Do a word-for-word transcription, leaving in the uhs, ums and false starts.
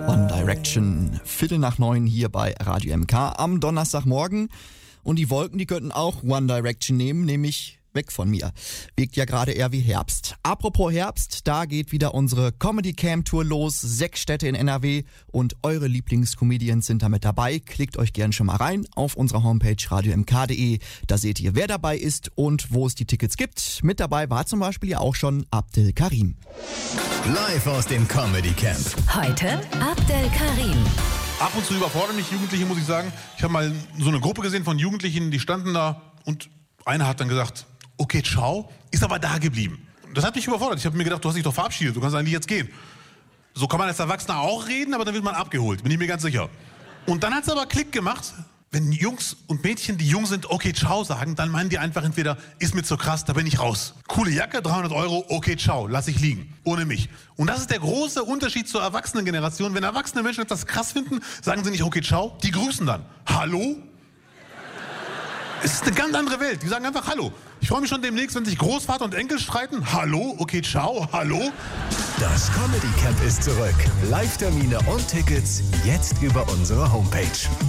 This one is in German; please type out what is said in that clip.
One Direction, Viertel nach neun hier bei Radio M K am Donnerstagmorgen. Und die Wolken, die könnten auch One Direction nehmen, nämlich weg von mir. Wirkt ja gerade eher wie Herbst. Apropos Herbst, da geht wieder unsere Comedy Camp Tour los. Sechs Städte in N R W und eure Lieblingscomedians sind damit dabei. Klickt euch gern schon mal rein auf unserer Homepage radio m k punkt d e. Da seht ihr, wer dabei ist und wo es die Tickets gibt. Mit dabei war zum Beispiel ja auch schon Abdel Karim. Live aus dem Comedy Camp. Heute Abdel Karim. Ab und zu überfordern mich Jugendliche, muss ich sagen. Ich habe mal so eine Gruppe gesehen von Jugendlichen, die standen da und einer hat dann gesagt, okay, ciao, ist aber da geblieben. Das hat mich überfordert. Ich habe mir gedacht, du hast dich doch verabschiedet, du kannst eigentlich jetzt gehen. So kann man als Erwachsener auch reden, aber dann wird man abgeholt, bin ich mir ganz sicher. Und dann hat es aber Klick gemacht. Wenn Jungs und Mädchen, die jung sind, okay, ciao sagen, dann meinen die einfach entweder, ist mir zu krass, da bin ich raus. Coole Jacke, dreihundert Euro, okay, ciao, lass ich liegen, ohne mich. Und das ist der große Unterschied zur Erwachsenengeneration. Wenn erwachsene Menschen etwas krass finden, sagen sie nicht, okay, ciao, die grüßen dann. Hallo? Es ist eine ganz andere Welt. Die sagen einfach Hallo. Ich freue mich schon demnächst, wenn sich Großvater und Enkel streiten. Hallo, okay, ciao, hallo. Das Comedy Camp ist zurück. Live-Termine und Tickets jetzt über unsere Homepage.